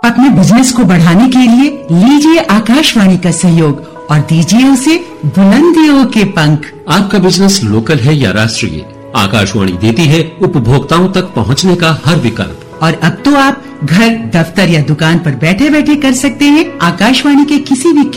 अपने बिजनेस को बढ़ाने के लिए लीजिए आकाशवाणी का सहयोग और दीजिए उसे बुलंदियों के पंख। आपका बिजनेस लोकल है या राष्ट्रीय, आकाशवाणी देती है उपभोक्ताओं तक पहुंचने का हर विकल्प। और अब तो आप घर, दफ्तर या दुकान पर बैठे बैठे कर सकते हैं आकाशवाणी के किसी भी